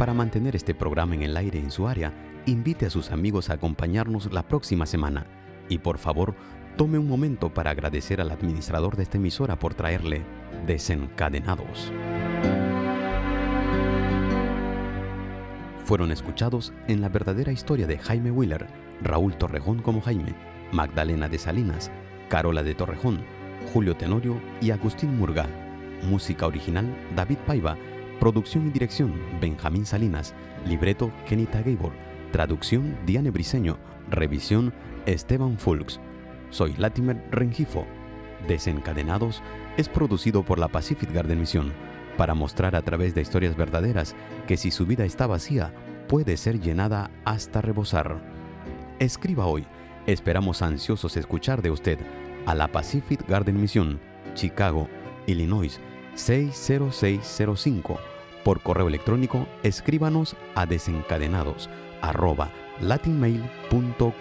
Para mantener este programa en el aire en su área, invite a sus amigos a acompañarnos la próxima semana. Y por favor, tome un momento para agradecer al administrador de esta emisora por traerle Desencadenados. Fueron escuchados en la verdadera historia de Jaime Wheeler, Raúl Torrejón como Jaime, Magdalena de Salinas, Carola de Torrejón, Julio Tenorio y Agustín Murga. Música original, David Paiva. Producción y dirección, Benjamín Salinas. Libreto, Kenita Gabor. Traducción, Diane Briceño. Revisión, Esteban Fulks. Soy Latimer Rengifo. Desencadenados es producido por la Pacific Garden Mission para mostrar a través de historias verdaderas que si su vida está vacía, puede ser llenada hasta rebosar. Escriba hoy. Esperamos ansiosos escuchar de usted a la Pacific Garden Mission, Chicago, Illinois 60605. Por correo electrónico, escríbanos a desencadenados@latinmail.com.